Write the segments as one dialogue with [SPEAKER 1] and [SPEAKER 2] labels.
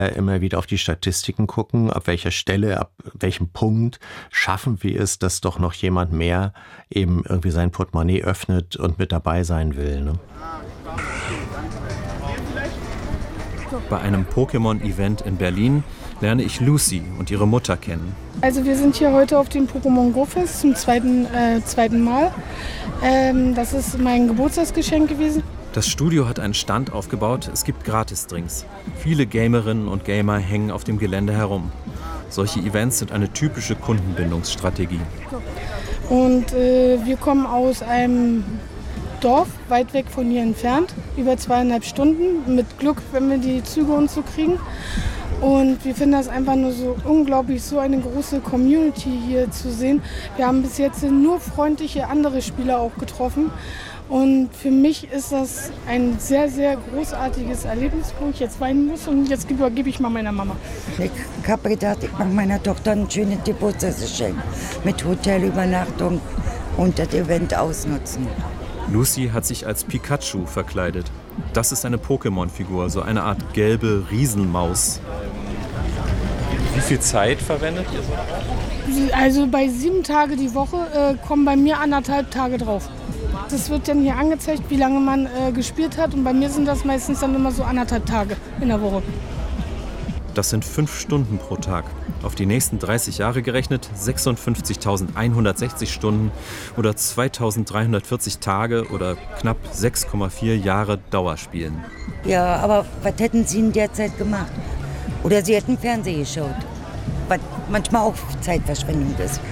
[SPEAKER 1] Immer wieder auf die Statistiken gucken, ab welcher Stelle, ab welchem Punkt schaffen wir es, dass doch noch jemand mehr eben irgendwie sein Portemonnaie öffnet und mit dabei sein will. Ne?
[SPEAKER 2] Bei einem Pokémon-Event in Berlin lerne ich Lucy und ihre Mutter kennen.
[SPEAKER 3] Also wir sind hier heute auf dem Pokémon Go Fest zum zweiten Mal. Das ist mein Geburtstagsgeschenk gewesen.
[SPEAKER 2] Das Studio hat einen Stand aufgebaut, es gibt Gratisdrinks. Viele Gamerinnen und Gamer hängen auf dem Gelände herum. Solche Events sind eine typische Kundenbindungsstrategie.
[SPEAKER 3] Und wir kommen aus einem Dorf, weit weg von hier entfernt, über 2,5 Stunden. Mit Glück, wenn wir die Züge und so kriegen. Und wir finden das einfach nur so unglaublich, so eine große Community hier zu sehen. Wir haben bis jetzt nur freundliche andere Spieler auch getroffen. Und für mich ist das ein sehr, sehr großartiges Erlebnis, wo ich jetzt weinen muss. Und jetzt übergebe ich mal meiner Mama.
[SPEAKER 4] Ich habe gedacht, ich mache meiner Tochter ein schönes Geburtstagsgeschenk mit Hotelübernachtung und das Event ausnutzen.
[SPEAKER 2] Lucy hat sich als Pikachu verkleidet. Das ist eine Pokémon-Figur, so eine Art gelbe Riesenmaus. Wie viel Zeit verwendet ihr so?
[SPEAKER 3] Also bei 7 Tage die Woche kommen bei mir 1,5 Tage drauf. Das wird dann hier angezeigt, wie lange man gespielt hat. Und bei mir sind das meistens dann immer so 1,5 Tage in der Woche.
[SPEAKER 2] Das sind 5 Stunden pro Tag. Auf die nächsten 30 Jahre gerechnet 56.160 Stunden oder 2.340 Tage oder knapp 6,4 Jahre Dauerspielen.
[SPEAKER 4] Ja, aber was hätten Sie in der Zeit gemacht? Oder Sie hätten Fernsehen geschaut, was manchmal auch Zeitverschwendung ist.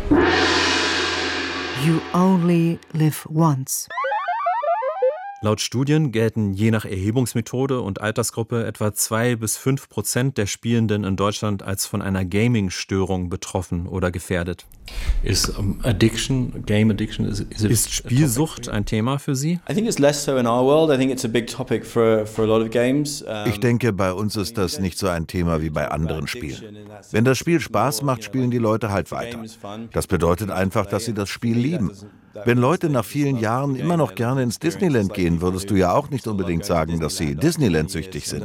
[SPEAKER 5] You only live once.
[SPEAKER 2] Laut Studien gelten je nach Erhebungsmethode und Altersgruppe etwa 2-5% der Spielenden in Deutschland als von einer Gaming-Störung betroffen oder gefährdet. Ist Spielsucht ein Thema für Sie?
[SPEAKER 6] Ich denke, bei uns ist das nicht so ein Thema wie bei anderen Spielen. Wenn das Spiel Spaß macht, spielen die Leute halt weiter. Das bedeutet einfach, dass sie das Spiel lieben. Wenn Leute nach vielen Jahren immer noch gerne ins Disneyland gehen, würdest du ja auch nicht unbedingt sagen, dass sie Disneyland-süchtig sind.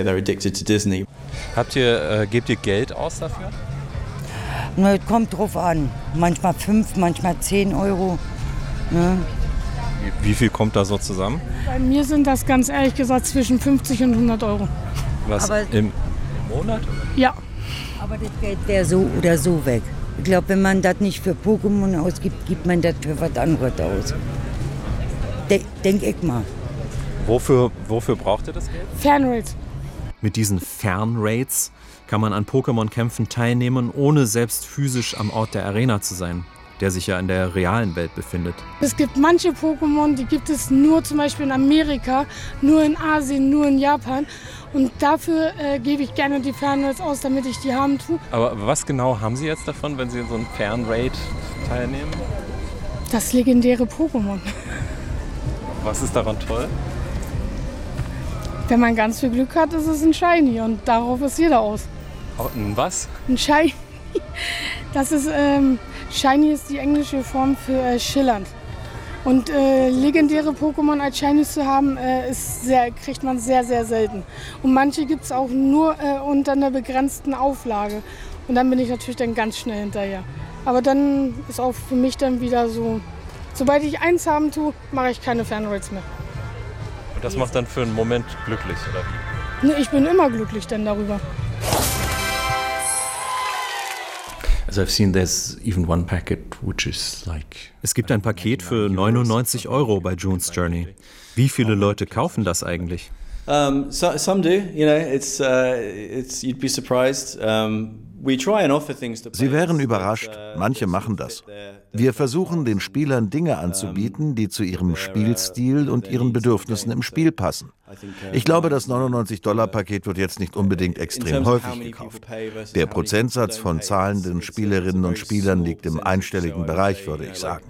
[SPEAKER 2] Gebt ihr Geld aus dafür?
[SPEAKER 4] Na, es kommt drauf an. Manchmal 5, manchmal 10 Euro. Ja.
[SPEAKER 2] Wie viel kommt da so zusammen?
[SPEAKER 3] Bei mir sind das ganz ehrlich gesagt zwischen 50 und 100 Euro.
[SPEAKER 2] Was, im Monat?
[SPEAKER 3] Ja.
[SPEAKER 4] Aber das Geld wäre so oder so weg. Ich glaube, wenn man das nicht für Pokémon ausgibt, gibt man das für was anderes aus. Denk ich mal.
[SPEAKER 2] Wofür braucht ihr das Geld?
[SPEAKER 3] Fanrates.
[SPEAKER 2] Mit diesen Fernraids kann man an Pokémon-Kämpfen teilnehmen, ohne selbst physisch am Ort der Arena zu sein, der sich ja in der realen Welt befindet.
[SPEAKER 3] Es gibt manche Pokémon, die gibt es nur zum Beispiel in Amerika, nur in Asien, nur in Japan. Und dafür gebe ich gerne die Fernrates aus, damit ich die haben tue.
[SPEAKER 2] Aber was genau haben Sie jetzt davon, wenn Sie in so einem Fernraid teilnehmen?
[SPEAKER 3] Das legendäre Pokémon.
[SPEAKER 2] Was ist daran toll?
[SPEAKER 3] Wenn man ganz viel Glück hat, ist es ein Shiny und darauf ist jeder aus.
[SPEAKER 2] Ein was?
[SPEAKER 3] Ein Shiny. Das ist, Shiny ist die englische Form für schillernd. Und legendäre Pokémon als Shinies zu haben, kriegt man sehr, sehr selten. Und manche gibt es auch nur unter einer begrenzten Auflage. Und dann bin ich natürlich dann ganz schnell hinterher. Aber dann ist auch für mich dann wieder so, sobald ich eins haben tue, mache ich keine Fanrates mehr.
[SPEAKER 2] Und das macht dann für einen Moment glücklich, oder wie?
[SPEAKER 3] Nee, ich bin immer glücklich dann darüber.
[SPEAKER 2] Es gibt ein Paket für 99 € bei June's Journey. Wie viele Leute kaufen das eigentlich?
[SPEAKER 7] Some do, you'd be surprised.
[SPEAKER 6] Sie wären überrascht, manche machen das. Wir versuchen, den Spielern Dinge anzubieten, die zu ihrem Spielstil und ihren Bedürfnissen im Spiel passen. Ich glaube, das 99-$-Paket wird jetzt nicht unbedingt extrem häufig gekauft. Der Prozentsatz von zahlenden Spielerinnen und Spielern liegt im einstelligen Bereich, würde ich sagen.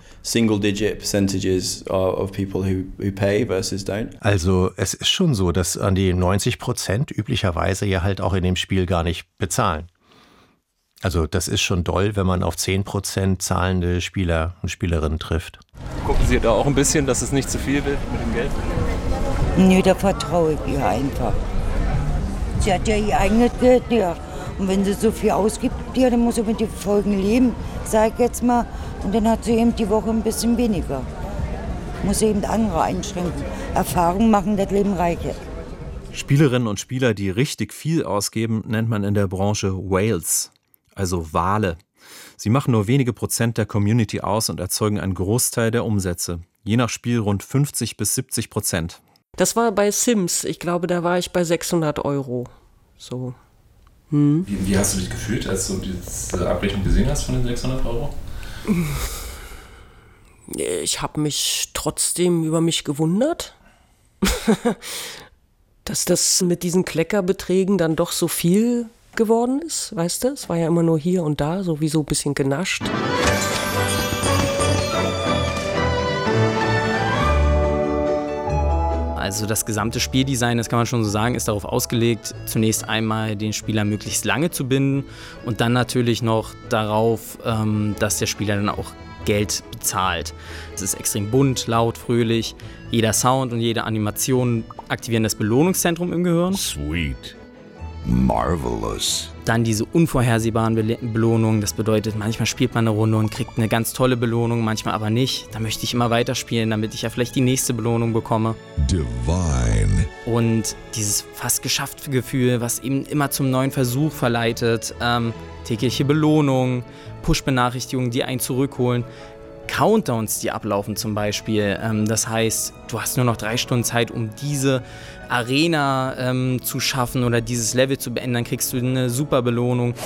[SPEAKER 1] Also es ist schon so, dass an die 90% üblicherweise ja halt auch in dem Spiel gar nicht bezahlen. Also das ist schon doll, wenn man auf 10% zahlende Spieler und Spielerinnen trifft.
[SPEAKER 2] Gucken Sie da auch ein bisschen, dass es nicht zu viel wird mit dem Geld?
[SPEAKER 4] Nee, da vertraue ich ihr einfach. Sie hat ja ihr eigenes Geld, ja. Und wenn sie so viel ausgibt, ja, dann muss sie mit den Folgen leben, sag ich jetzt mal. Und dann hat sie eben die Woche ein bisschen weniger. Muss sie eben andere einschränken. Erfahrung machen, das Leben reicher.
[SPEAKER 2] Spielerinnen und Spieler, die richtig viel ausgeben, nennt man in der Branche Whales, also Wale. Sie machen nur wenige Prozent der Community aus und erzeugen einen Großteil der Umsätze. Je nach Spiel rund 50-70%.
[SPEAKER 8] Das war bei Sims. Ich glaube, da war ich bei 600 €. So.
[SPEAKER 9] Wie hast du dich gefühlt, als du diese Abrechnung gesehen hast von den 600 €?
[SPEAKER 8] Ich habe mich trotzdem über mich gewundert, dass das mit diesen Kleckerbeträgen dann doch so viel geworden ist, weißt du? Es war ja immer nur hier und da, sowieso ein bisschen genascht.
[SPEAKER 10] Also das gesamte Spieldesign, das kann man schon so sagen, ist darauf ausgelegt, zunächst einmal den Spieler möglichst lange zu binden und dann natürlich noch darauf, dass der Spieler dann auch Geld bezahlt. Es ist extrem bunt, laut, fröhlich. Jeder Sound und jede Animation aktivieren das Belohnungszentrum im Gehirn.
[SPEAKER 11] Sweet. Marvelous.
[SPEAKER 10] Dann diese unvorhersehbaren Belohnungen. Das bedeutet, manchmal spielt man eine Runde und kriegt eine ganz tolle Belohnung, manchmal aber nicht. Da möchte ich immer weiterspielen, damit ich ja vielleicht die nächste Belohnung bekomme.
[SPEAKER 11] Divine.
[SPEAKER 10] Und dieses fast geschafft Gefühl, was eben immer zum neuen Versuch verleitet. Tägliche Belohnung, Push-Benachrichtigungen, die einen zurückholen. Countdowns, die ablaufen zum Beispiel. Das heißt, du hast nur noch 3 Stunden Zeit, um diese Arena zu schaffen oder dieses Level zu beenden. Dann kriegst du eine super Belohnung.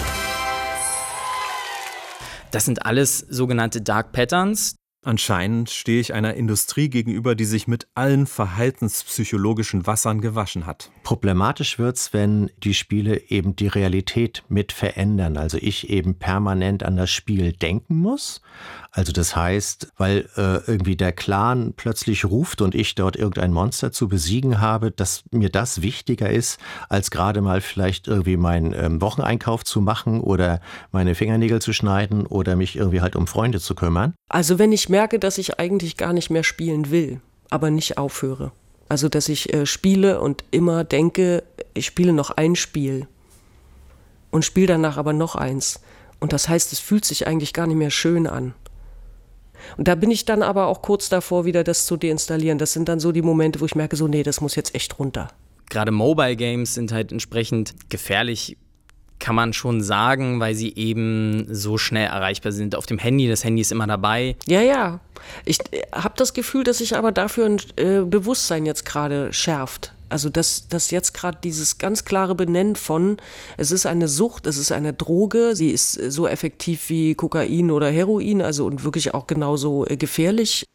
[SPEAKER 10] Das sind alles sogenannte Dark Patterns.
[SPEAKER 2] Anscheinend stehe ich einer Industrie gegenüber, die sich mit allen verhaltenspsychologischen Wassern gewaschen hat.
[SPEAKER 1] Problematisch wird's, wenn die Spiele eben die Realität mit verändern. Also ich eben permanent an das Spiel denken muss. Also das heißt, weil irgendwie der Clan plötzlich ruft und ich dort irgendein Monster zu besiegen habe, dass mir das wichtiger ist, als gerade mal vielleicht irgendwie meinen Wocheneinkauf zu machen oder meine Fingernägel zu schneiden oder mich irgendwie halt um Freunde zu kümmern.
[SPEAKER 8] Also wenn ich merke, dass ich eigentlich gar nicht mehr spielen will, aber nicht aufhöre. Also dass ich spiele und immer denke, ich spiele noch ein Spiel und spiele danach aber noch eins. Und das heißt, es fühlt sich eigentlich gar nicht mehr schön an. Und da bin ich dann aber auch kurz davor, wieder das zu deinstallieren. Das sind dann so die Momente, wo ich merke, so nee, das muss jetzt echt runter.
[SPEAKER 10] Gerade Mobile Games sind halt entsprechend gefährlich, kann man schon sagen, weil sie eben so schnell erreichbar sind. Auf dem Handy, das Handy ist immer dabei.
[SPEAKER 8] Ja. Ich habe das Gefühl, dass sich aber dafür ein Bewusstsein jetzt gerade schärft. Also dass jetzt gerade dieses ganz klare Benennen von, es ist eine Sucht, es ist eine Droge, sie ist so effektiv wie Kokain oder Heroin, also und wirklich auch genauso gefährlich.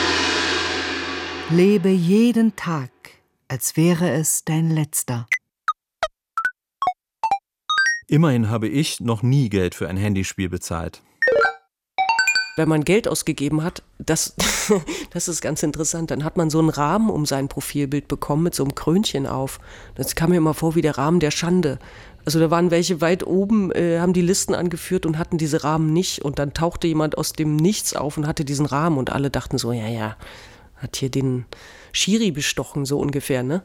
[SPEAKER 5] Lebe jeden Tag, als wäre es dein letzter.
[SPEAKER 2] Immerhin habe ich noch nie Geld für ein Handyspiel bezahlt.
[SPEAKER 8] Wenn man Geld ausgegeben hat, das ist ganz interessant, dann hat man so einen Rahmen um sein Profilbild bekommen mit so einem Krönchen auf. Das kam mir immer vor wie der Rahmen der Schande. Also da waren welche weit oben, haben die Listen angeführt und hatten diese Rahmen nicht. Und dann tauchte jemand aus dem Nichts auf und hatte diesen Rahmen und alle dachten so, ja, hat hier den Schiri bestochen, so ungefähr, ne?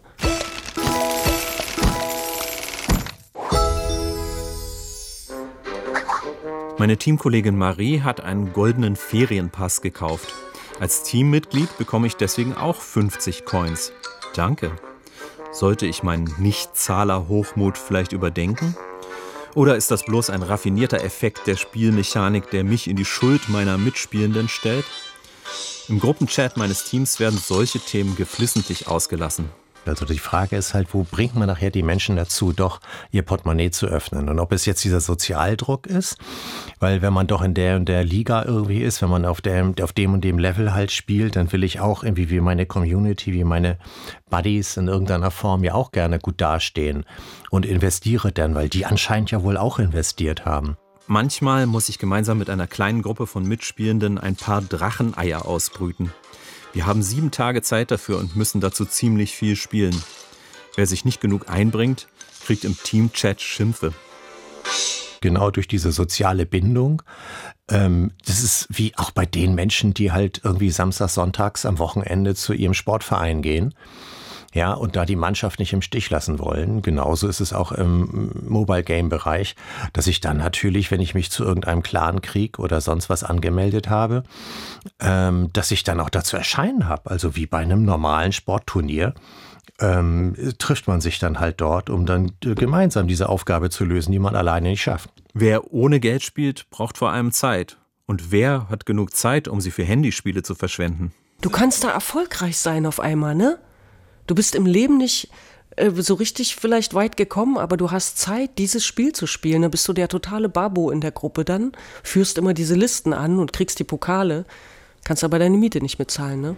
[SPEAKER 2] Meine Teamkollegin Marie hat einen goldenen Ferienpass gekauft. Als Teammitglied bekomme ich deswegen auch 50 Coins. Danke. Sollte ich meinen Nichtzahler-Hochmut vielleicht überdenken? Oder ist das bloß ein raffinierter Effekt der Spielmechanik, der mich in die Schuld meiner Mitspielenden stellt? Im Gruppenchat meines Teams werden solche Themen geflissentlich ausgelassen.
[SPEAKER 1] Also die Frage ist halt, wo bringt man nachher die Menschen dazu, doch ihr Portemonnaie zu öffnen? Und ob es jetzt dieser Sozialdruck ist, weil wenn man doch in der und der Liga irgendwie ist, wenn man auf dem und dem Level halt spielt, dann will ich auch irgendwie wie meine Community, wie meine Buddies in irgendeiner Form ja auch gerne gut dastehen und investiere dann, weil die anscheinend ja wohl auch investiert haben.
[SPEAKER 2] Manchmal muss ich gemeinsam mit einer kleinen Gruppe von Mitspielenden ein paar Dracheneier ausbrüten. Wir haben 7 Tage Zeit dafür und müssen dazu ziemlich viel spielen. Wer sich nicht genug einbringt, kriegt im Teamchat Schimpfe.
[SPEAKER 1] Genau durch diese soziale Bindung. Das ist wie auch bei den Menschen, die halt irgendwie samstags, sonntags am Wochenende zu ihrem Sportverein gehen. Ja, und da die Mannschaft nicht im Stich lassen wollen, genauso ist es auch im Mobile-Game-Bereich, dass ich dann natürlich, wenn ich mich zu irgendeinem Clankrieg oder sonst was angemeldet habe, dass ich dann auch dazu erscheinen habe. Also wie bei einem normalen Sportturnier trifft man sich dann halt dort, um dann gemeinsam diese Aufgabe zu lösen, die man alleine nicht schafft.
[SPEAKER 2] Wer ohne Geld spielt, braucht vor allem Zeit. Und wer hat genug Zeit, um sie für Handyspiele zu verschwenden?
[SPEAKER 8] Du kannst da erfolgreich sein auf einmal, ne? Du bist im Leben nicht so richtig vielleicht weit gekommen, aber du hast Zeit, dieses Spiel zu spielen. Da bist du der totale Babo in der Gruppe dann, führst immer diese Listen an und kriegst die Pokale, kannst aber deine Miete nicht bezahlen, ne?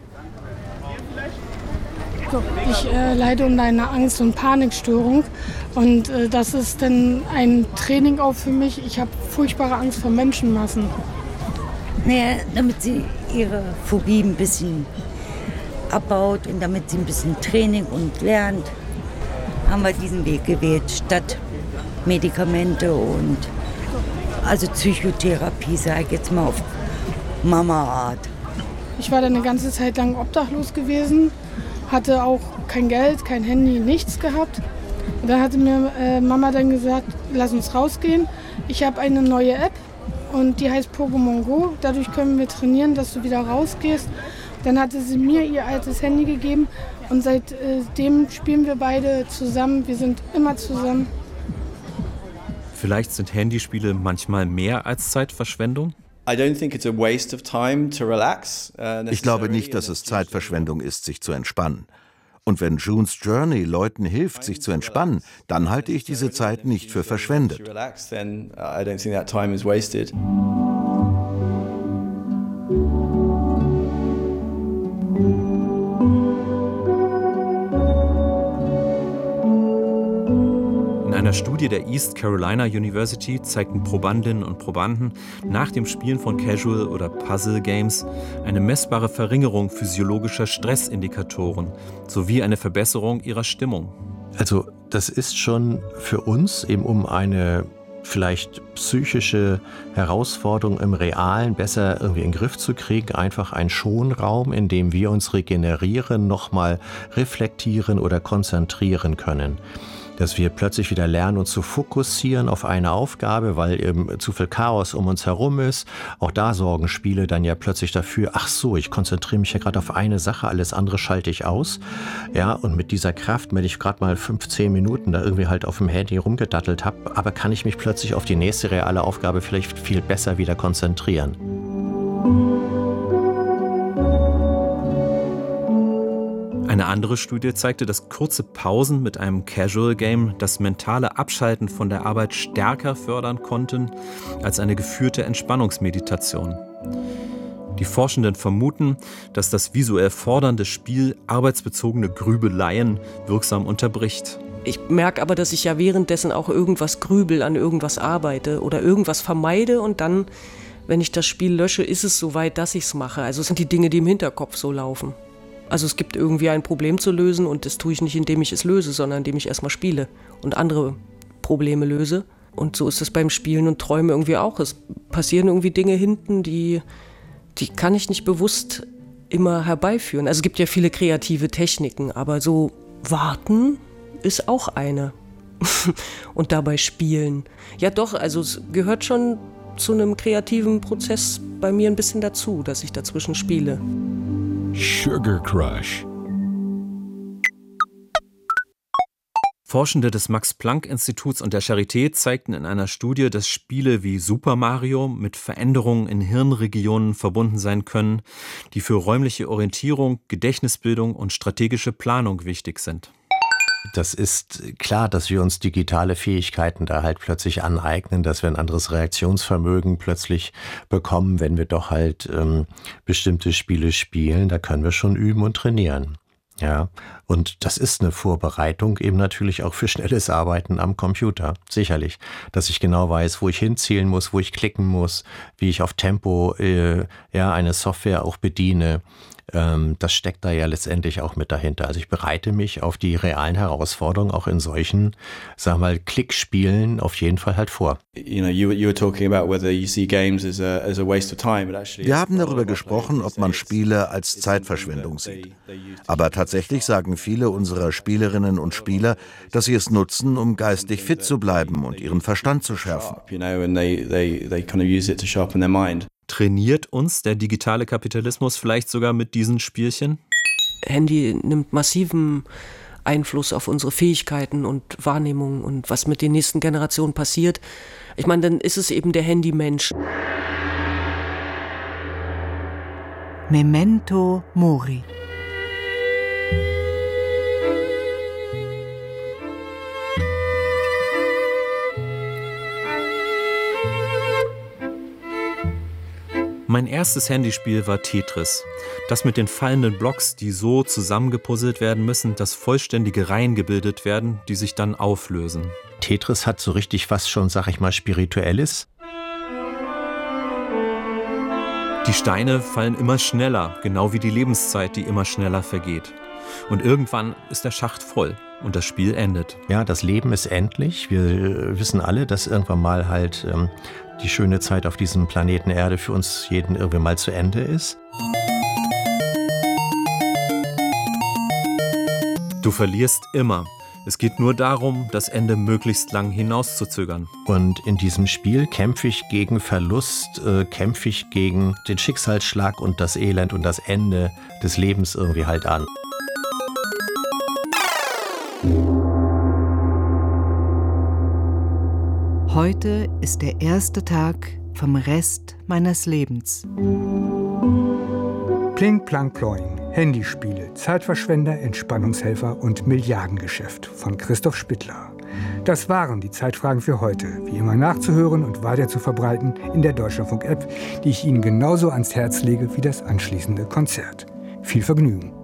[SPEAKER 3] So, ich leide unter einer Angst- und Panikstörung und das ist dann ein Training auch für mich. Ich habe furchtbare Angst vor Menschenmassen.
[SPEAKER 4] Naja, damit sie ihre Phobie ein bisschen abbaut und damit sie ein bisschen Training und lernt, haben wir diesen Weg gewählt, statt Medikamente und also Psychotherapie, sage ich jetzt mal auf Mama-Art.
[SPEAKER 3] Ich war dann eine ganze Zeit lang obdachlos gewesen, hatte auch kein Geld, kein Handy, nichts gehabt. Und dann hatte mir Mama dann gesagt, lass uns rausgehen. Ich habe eine neue App und die heißt Pokémon Go. Dadurch können wir trainieren, dass du wieder rausgehst. Dann hatte sie mir ihr altes Handy gegeben und seitdem spielen wir beide zusammen. Wir sind immer zusammen.
[SPEAKER 2] Vielleicht sind Handyspiele manchmal mehr als Zeitverschwendung?
[SPEAKER 6] Ich glaube nicht, dass es Zeitverschwendung ist, sich zu entspannen. Und wenn June's Journey Leuten hilft, sich zu entspannen, dann halte ich diese Zeit nicht für verschwendet.
[SPEAKER 2] In einer Studie der East Carolina University zeigten Probandinnen und Probanden nach dem Spielen von Casual- oder Puzzle-Games eine messbare Verringerung physiologischer Stressindikatoren sowie eine Verbesserung ihrer Stimmung.
[SPEAKER 1] Also das ist schon für uns eben um eine vielleicht psychische Herausforderung im Realen besser irgendwie in den Griff zu kriegen, einfach ein Schonraum, in dem wir uns regenerieren, nochmal reflektieren oder konzentrieren können. Dass wir plötzlich wieder lernen, uns zu fokussieren auf eine Aufgabe, weil eben zu viel Chaos um uns herum ist. Auch da sorgen Spiele dann ja plötzlich dafür, ach so, ich konzentriere mich ja gerade auf eine Sache, alles andere schalte ich aus. Ja, und mit dieser Kraft, wenn ich gerade mal 15 Minuten da irgendwie halt auf dem Handy rumgedattelt habe, aber kann ich mich plötzlich auf die nächste reale Aufgabe vielleicht viel besser wieder konzentrieren.
[SPEAKER 2] Eine andere Studie zeigte, dass kurze Pausen mit einem Casual-Game das mentale Abschalten von der Arbeit stärker fördern konnten als eine geführte Entspannungsmeditation. Die Forschenden vermuten, dass das visuell fordernde Spiel arbeitsbezogene Grübeleien wirksam unterbricht.
[SPEAKER 8] Ich merke aber, dass ich ja währenddessen auch irgendwas grübel, an irgendwas arbeite oder irgendwas vermeide und dann, wenn ich das Spiel lösche, ist es soweit, dass ich es mache. Also es sind die Dinge, die im Hinterkopf so laufen. Also es gibt irgendwie ein Problem zu lösen und das tue ich nicht, indem ich es löse, sondern indem ich erstmal spiele und andere Probleme löse. Und so ist es beim Spielen und Träumen irgendwie auch. Es passieren irgendwie Dinge hinten, die kann ich nicht bewusst immer herbeiführen. Also es gibt ja viele kreative Techniken, aber so warten ist auch eine. Und dabei spielen. Ja doch, also es gehört schon zu einem kreativen Prozess bei mir ein bisschen dazu, dass ich dazwischen spiele.
[SPEAKER 11] Sugar Crush.
[SPEAKER 2] Forschende des Max-Planck-Instituts und der Charité zeigten in einer Studie, dass Spiele wie Super Mario mit Veränderungen in Hirnregionen verbunden sein können, die für räumliche Orientierung, Gedächtnisbildung und strategische Planung wichtig sind.
[SPEAKER 1] Das ist klar, dass wir uns digitale Fähigkeiten da halt plötzlich aneignen, dass wir ein anderes Reaktionsvermögen plötzlich bekommen, wenn wir doch halt bestimmte Spiele spielen. Da können wir schon üben und trainieren. Ja, und das ist eine Vorbereitung eben natürlich auch für schnelles Arbeiten am Computer, sicherlich, dass ich genau weiß, wo ich hinzielen muss, wo ich klicken muss, wie ich auf Tempo eine Software auch bediene. Das steckt da ja letztendlich auch mit dahinter. Also ich bereite mich auf die realen Herausforderungen auch in solchen, sagen wir mal, Klickspielen auf jeden Fall halt vor.
[SPEAKER 6] Wir haben darüber gesprochen, ob man Spiele als Zeitverschwendung sieht. Aber tatsächlich sagen viele unserer Spielerinnen und Spieler, dass sie es nutzen, um geistig fit zu bleiben und ihren Verstand zu schärfen.
[SPEAKER 2] Trainiert uns der digitale Kapitalismus vielleicht sogar mit diesen Spielchen?
[SPEAKER 8] Handy nimmt massiven Einfluss auf unsere Fähigkeiten und Wahrnehmung und was mit den nächsten Generationen passiert. Ich meine, dann ist es eben der Handymensch.
[SPEAKER 5] Memento Mori.
[SPEAKER 2] Mein erstes Handyspiel war Tetris. Das mit den fallenden Blocks, die so zusammengepuzzelt werden müssen, dass vollständige Reihen gebildet werden, die sich dann auflösen.
[SPEAKER 1] Tetris hat so richtig was schon, sag ich mal, Spirituelles.
[SPEAKER 2] Die Steine fallen immer schneller, genau wie die Lebenszeit, die immer schneller vergeht. Und irgendwann ist der Schacht voll und das Spiel endet.
[SPEAKER 1] Ja, das Leben ist endlich. Wir wissen alle, dass irgendwann mal halt die schöne Zeit auf diesem Planeten Erde für uns jeden irgendwie mal zu Ende ist.
[SPEAKER 2] Du verlierst immer. Es geht nur darum, das Ende möglichst lang hinauszuzögern.
[SPEAKER 1] Und in diesem Spiel kämpfe ich gegen Verlust, kämpfe ich gegen den Schicksalsschlag und das Elend und das Ende des Lebens irgendwie halt an.
[SPEAKER 5] Heute ist der erste Tag vom Rest meines Lebens.
[SPEAKER 12] Pling Plank Ploing, Handyspiele, Zeitverschwender, Entspannungshelfer und Milliardengeschäft von Christoph Spittler. Das waren die Zeitfragen für heute, wie immer nachzuhören und weiter zu verbreiten in der Deutschlandfunk-App, die ich Ihnen genauso ans Herz lege wie das anschließende Konzert. Viel Vergnügen!